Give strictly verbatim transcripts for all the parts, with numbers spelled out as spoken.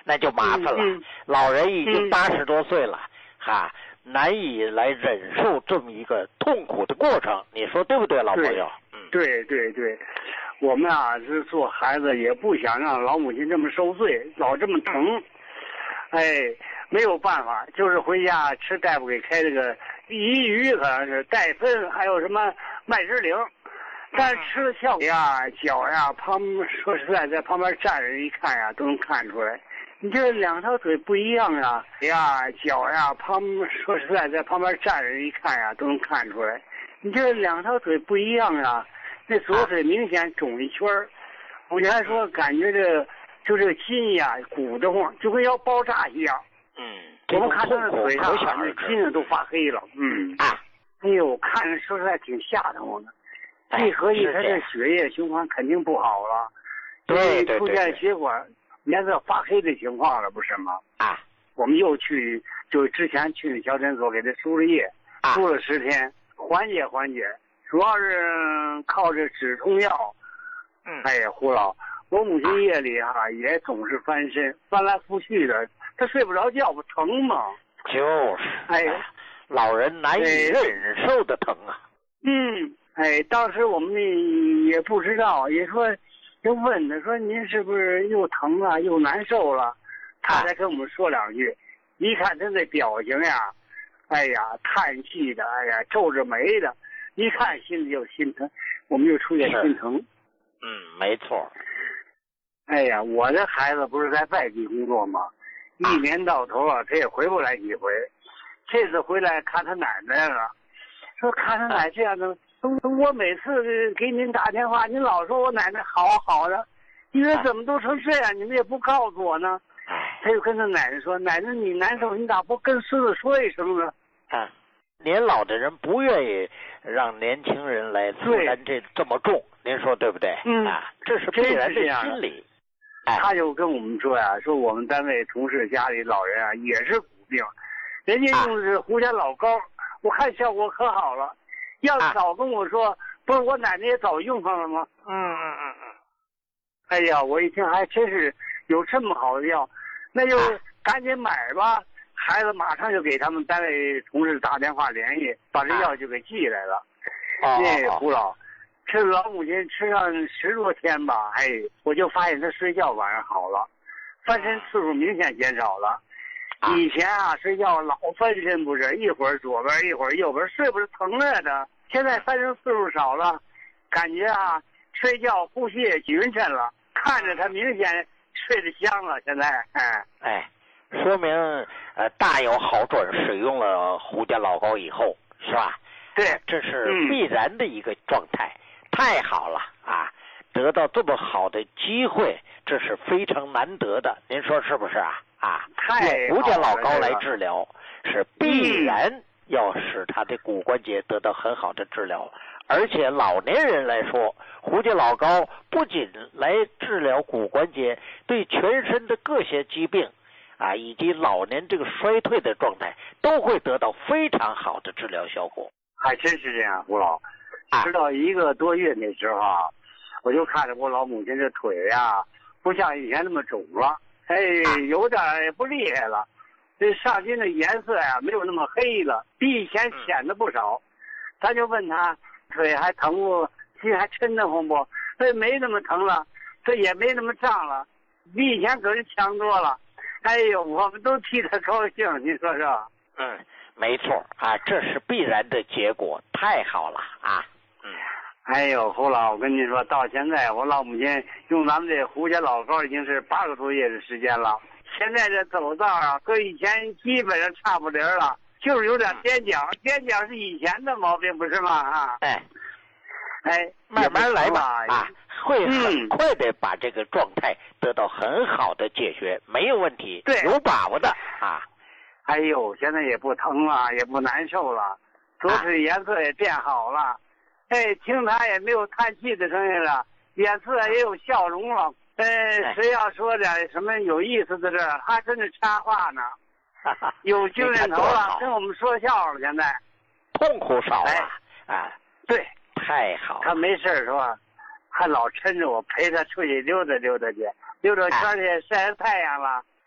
那就麻烦了。 嗯嗯、 老人已经八十多岁了，嗯、哈，难以来忍受这么一个痛苦的过程，你说对不对，老朋友？ 嗯，对对对，我们啊是做孩子，也不想让老母亲这么受罪，老这么疼。哎，没有办法，就是回家吃大夫给开这个益鱼，可能是戴芬，还有什么麦芝灵。但是吃的效果呀，脚呀，旁说实在，在旁边站着一看呀，都能看出来。你这两条腿不一样呀，呀，脚呀，旁说实在，在旁边站着一看呀，都能看出来。你这两条腿不一样呀，那左腿明显肿一圈儿。我原来说感觉这就这个筋呀鼓得慌，就跟要爆炸一样。 嗯， 我们看他的腿上那筋都发黑了。嗯啊， 哎呦，看着说实在挺吓得慌的。一合计，他这血液循环肯定不好了， 对对，出现血管颜色发黑的情况了，不是吗？ 啊， 我们又去，就之前去那小诊所给他输了液， 啊、 输了十天，缓解缓解，主要是靠这止痛药。 嗯， 哎呀，胡老，我母亲夜里哈、啊、也总是翻身，翻来覆去的，她睡不着觉，不疼吗？ 就是， 哎呀， 老人难以忍受的疼啊。 嗯。哎，当时我们也不知道，也说就问他说您是不是又疼啊又难受了？他才跟我们说两句。一看他那表情呀，哎呀，叹气的，哎呀，皱着眉的，一看心里就心疼，我们就出现心疼。 嗯，没错。 哎呀，我的孩子不是在外地工作吗？一年到头啊，他也回不来几回。这次回来看他奶奶了，说看他奶这样的。我每次给您打电话，您老说我奶奶好好的，你说怎么都成这样，你们也不告诉我呢？他就跟他奶奶说：“奶奶，你难受，你咋不跟孙子说一声呢？” 啊，年老的人不愿意让年轻人来负担这这么重，您说对不对？ 嗯， 啊，这是必然的心理。 哎、他就跟我们说呀、啊，说我们单位同事家里老人啊也是骨病，人家用的是胡家老膏，啊、我看效果可好了。要早跟我说，啊、不是我奶奶也早用上了吗？ 嗯嗯嗯嗯。 哎呀，我一听还真是有这么好的药，那就赶紧买吧。啊、孩子马上就给他们单位同事打电话联系，把这药就给寄来了。 啊、 那胡老，这老母亲吃上十多天吧，哎，我就发现她睡觉晚上好了，翻身次数明显减少了。以前啊，睡觉老翻身，不是一会儿左边一会儿右边，睡不是疼了的。现在翻身次数少了，感觉啊，睡觉呼吸也匀称了，看着他明显睡得香了。现在，哎哎，说明呃大有好转。使用了胡家老膏以后，是吧？ 对， 这是必然的一个状态，嗯、太好了啊！得到这么好的机会，这是非常难得的。您说是不是啊？啊，用胡家老膏来治疗，是必然要使他的骨关节得到很好的治疗。而且老年人来说，胡家老膏不仅来治疗骨关节，对全身的各些疾病啊，以及老年这个衰退的状态，都会得到非常好的治疗效果。 还真是这样，胡老。直到一个多月那时候啊，我就看着我老母亲这腿呀、啊，不像以前那么肿了。哎，有点也不厉害了，这上筋的颜色呀、啊、没有那么黑了，比以前显得不少。咱就问他腿还疼不，心还抻得慌不？这没那么疼了，这也没那么胀了，比以前可是强多了。哎呦，我们都替他高兴，你说说？ 嗯，没错啊，这是必然的结果，太好了啊！嗯。 哎呦，胡老，我跟您说，到现在我老母亲用咱们这胡家老膏已经是八个多月的时间了。现在这走道啊，和以前基本上差不离了，就是有点踮脚，踮脚是以前的毛病，不是吗？啊， 哎， 哎， 慢慢来吧，啊，会很快的把这个状态得到很好的解决，嗯、没有问题， 对， 有把握的啊。 哎呦，现在也不疼了，也不难受了，左腿颜色也变好了。啊哎，听他也没有叹气的声音了，脸色也有笑容了。呃，谁要说点什么有意思的事，还真是插话呢。有精神头了，跟我们说笑了。现在痛苦少了，哎、啊， 对， 太好了。 他没事是吧？还老抻着我陪他出去溜达溜达去，溜达圈去晒晒太阳了。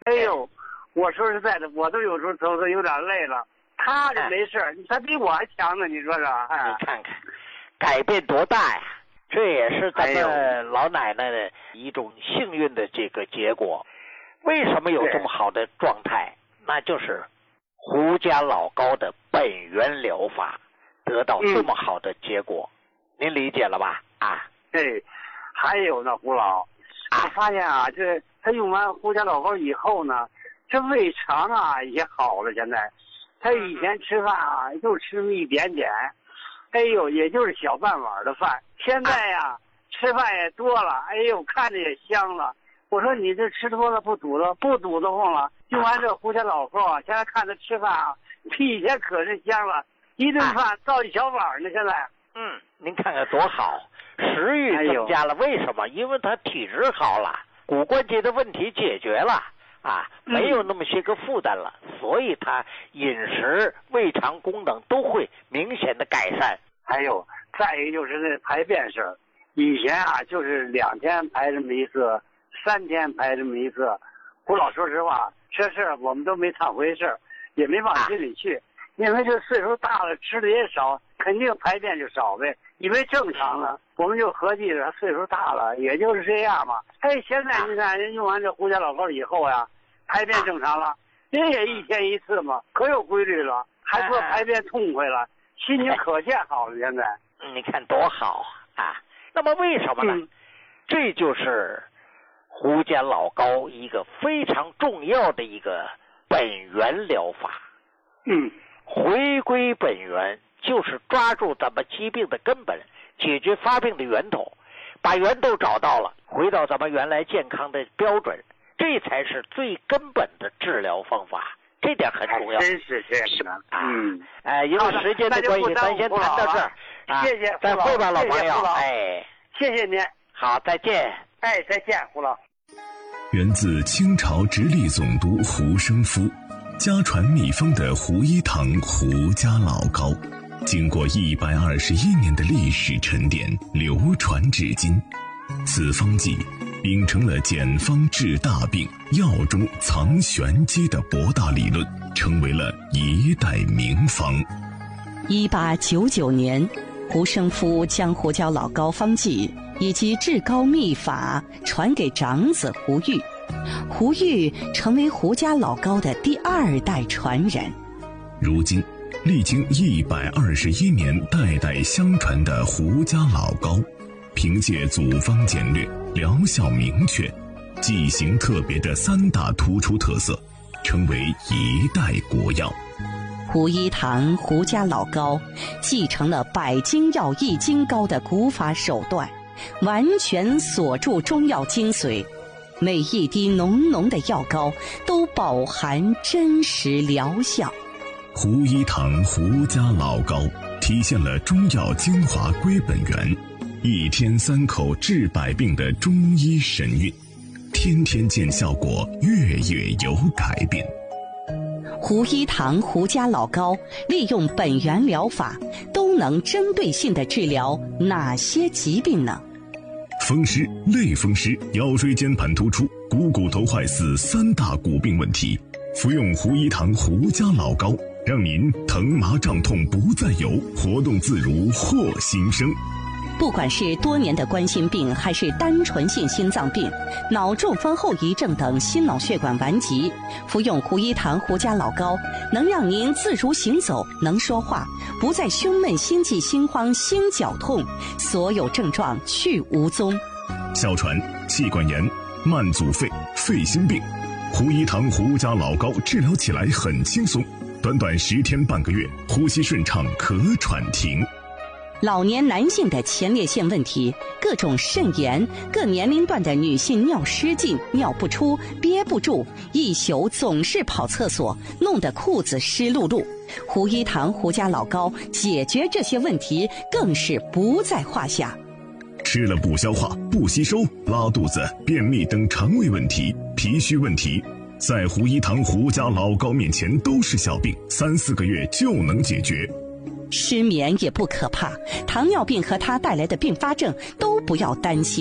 哎呦，我说实在的，我都有时候走的有点累了。他这没事，哎、他比我还强呢，你说说？哎， 你看看，改变多大呀！这也是咱们老奶奶的一种幸运的这个结果。为什么有这么好的状态？那就是胡家老高的本源疗法得到这么好的结果，嗯、您理解了吧？啊， 对，还有呢，胡老，我发现啊，这他用完胡家老高以后呢，这胃肠啊也好了。现在他以前吃饭啊就吃那么一点点，哎呦，也就是小半碗的饭。现在呀、啊，吃饭也多了，哎呦，看着也香了。我说你这吃多了不堵了，不堵得慌了。用完这胡家老高啊，现在看他吃饭啊，比以前可是香了，一顿饭倒一小碗呢。现在， 嗯，您看看多好，食欲增加了。哎、为什么？因为他体质好了，骨关节的问题解决了啊，没有那么些个负担了，嗯、所以他饮食、胃肠功能都会明显的改善。 还有，再一个就是那排便事儿，以前啊就是两天排这么一次。三天排这么一次，胡老说实话，这事儿我们都没当回事，也没往心里去，因为这岁数大了，吃的也少，肯定排便就少呗，以为正常了，我们就合计着岁数大了，也就是这样嘛。哎，现在你看人用完这胡家老高以后呀，排便正常了，人也一天一次嘛，可有规律了，还说排便痛快了，心情可见好了。现在， 你看多好啊！那么为什么呢？嗯、这就是胡家老高一个非常重要的一个本源疗法。 嗯， 回归本源就是抓住咱们疾病的根本，解决发病的源头，把源头找到了，回到咱们原来健康的标准，这才是最根本的治疗方法，这点很重要。 真是这样的。嗯， 哎、呃，因为时间的关系，咱先谈到这儿。 啊、谢谢， 再会吧，老朋友。哎， 谢谢您。 好，再见。 哎，再见，胡老。 源自清朝直隶总督胡生夫，家传秘方的胡一堂胡家老高，经过一百二十一年的历史沉淀，流传至今。此方剂秉承了简方治大病、药中藏玄机的博大理论，成为了一代名方。 一八九九年，胡生夫将胡家老高方剂以及治高秘法传给长子胡玉，胡玉成为胡家老高的第二代传人。 如今，历经一百二十一年代代相传的胡家老高，凭借组方简略、疗效明确、剂型特别的三大突出特色，成为一代国药。 胡一堂胡家老高继承了百金药一金膏的古法手段，完全锁住中药精髓，每一滴浓浓的药膏都饱含真实疗效。 胡一堂胡家老高体现了中药精华归本源，一天三口治百病的中医神韵，天天见效果，月月有改变。 胡一堂胡家老高利用本源疗法，都能针对性地治疗哪些疾病呢？ 风湿、类风湿、腰椎间盘突出、股骨头坏死三大骨病问题，服用胡一堂胡家老高，让您疼麻胀痛不再有，活动自如获新生。 不管是多年的冠心病，还是单纯性心脏病、脑中风后遗症等心脑血管顽疾，服用胡一堂胡家老高，能让您自如行走，能说话，不再胸闷、心悸、心慌、心绞痛，所有症状去无踪。 哮喘、气管炎、慢阻肺、肺心病，胡一堂胡家老高治疗起来很轻松，短短十天半个月，呼吸顺畅，可喘停。 老年男性的前列腺问题，各种肾炎，各年龄段的女性尿失禁、尿不出、憋不住，一宿总是跑厕所，弄得裤子湿漉漉。胡一堂胡家老高解决这些问题更是不在话下。 吃了不消化、不吸收、拉肚子、便秘等肠胃问题、脾虚问题，在胡一堂胡家老高面前都是小病，三四个月就能解决。 失眠也不可怕，糖尿病和它带来的并发症都不要担心。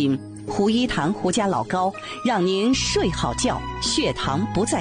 胡一堂胡家老高，让您睡好觉，血糖不再